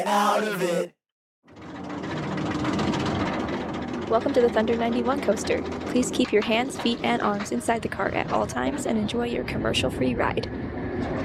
out of it. Welcome to the Thunder 91 coaster. Please keep your hands, feet, and arms inside the car at all times and enjoy your commercial-free ride.